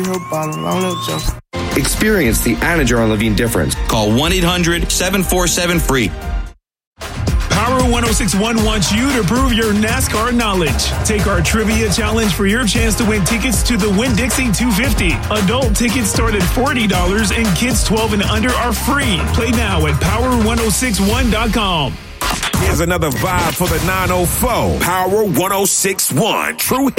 Experience the Anna Jar and Levine difference. Call 1-800-747-FREE. Power 1061 wants you to prove your NASCAR knowledge. Take our trivia challenge for your chance to win tickets to the Winn-Dixie 250. Adult tickets start at $40 and kids 12 and under are free. Play now at power1061.com. Here's another vibe for the 904. Power 1061. True hit.